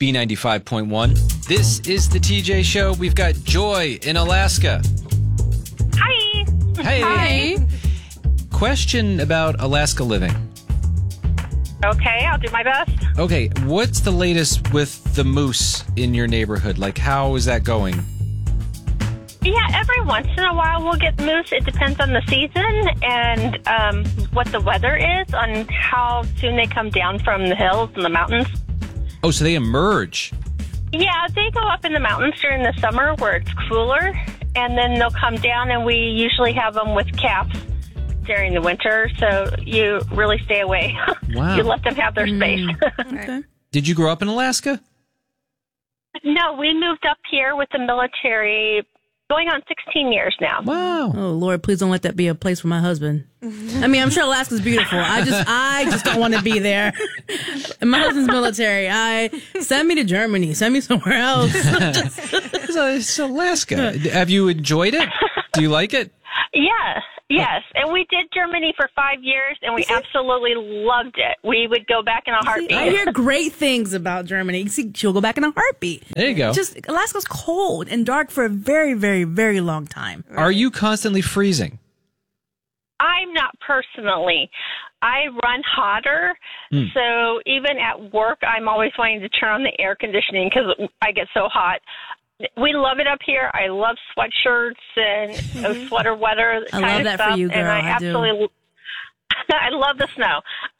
B95.1. This is the TJ Show. We've got Joy in Alaska. Hi. Hey. Hi. Question about Alaska living. Okay, I'll do my best. Okay, what's the latest with the moose in your neighborhood? Like, how is that going? Yeah, every once in a while we'll get moose. It depends on the season and what the weather is, on how soon they come down from the hills and the mountains. Oh, so they emerge. Yeah, they go up in the mountains during the summer where it's cooler, and then they'll come down, and we usually have them with calves during the winter, so you really stay away. Wow. You let them have their space. Okay. Did you grow up in Alaska? No, we moved up here with the military going on 16 years now. Wow. Oh Lord, please don't let that be a place for my husband. I mean, I'm sure Alaska's beautiful. I just don't want to be there. And my husband's military. Send me to Germany. Send me somewhere else. It's Alaska. Have you enjoyed it? Do you like it? Yeah, yes. And we did Germany for 5 years, and we absolutely loved it. We would go back in a heartbeat. I hear great things about Germany. See, she'll go back in a heartbeat. There you go. Just Alaska's cold and dark for a very, very, very long time. Are you constantly freezing? I'm not personally. I run hotter, so even at work, I'm always wanting to turn on the air conditioning because I get so hot. We love it up here. I love sweatshirts and sweater weather I kind love of that stuff. for you, girl. And I I do. absolutely, I love the snow.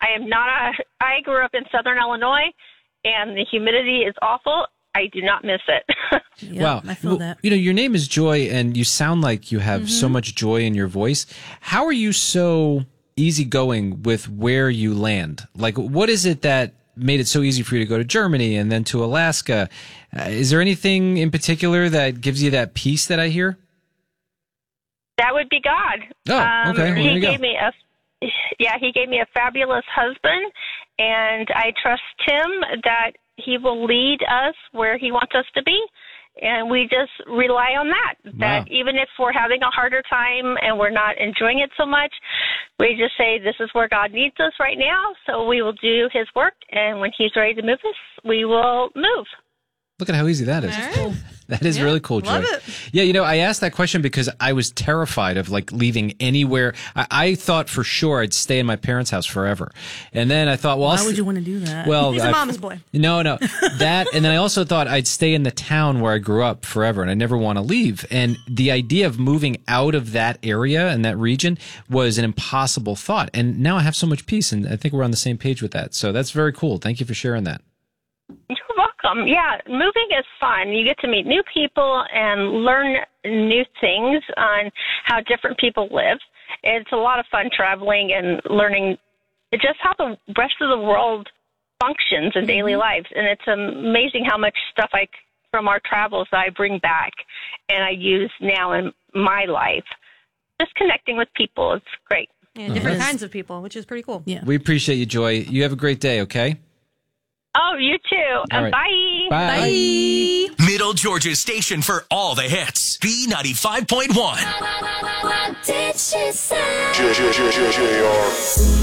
I grew up in Southern Illinois, and the humidity is awful. I do not miss it. Yep, Wow. I feel that. You know, your name is Joy, and you sound like you have so much joy in your voice. How are you so easygoing with where you land? Like, what is it that made it so easy for you to go to Germany and then to Alaska? Is there anything in particular that gives you that peace that I hear? That would be God. Oh, okay. Well, there you go. He gave me a fabulous husband, and I trust him that he will lead us where he wants us to be. And we just rely on that. That Wow. even if we're having a harder time and we're not enjoying it so much, we just say, this is where God needs us right now, so we will do his work. And when he's ready to move us, we will move. Look at how easy that is. All right. That is really cool, Joy. Love it. Yeah, you know, I asked that question because I was terrified of like leaving anywhere. I thought for sure I'd stay in my parents' house forever. And then I thought, well, Why would you want to do that? Well, He's a mama's boy. No, that, and then I also thought I'd stay in the town where I grew up forever, and I never want to leave. And the idea of moving out of that area and that region was an impossible thought. And now I have so much peace, and I think we're on the same page with that. So that's very cool. Thank you for sharing that. You're welcome. Yeah, moving is fun. You get to meet new people and learn new things on how different people live. It's a lot of fun traveling and learning just how the rest of the world functions in daily lives. And it's amazing how much stuff from our travels I bring back and I use now in my life. Just connecting with people, it's great. Yeah, different kinds of people, which is pretty cool. Yeah. We appreciate you, Joy. You have a great day, okay? Oh, you too. All right. Bye. Bye. Middle Georgia's station for all the hits. B95.1. What did she say?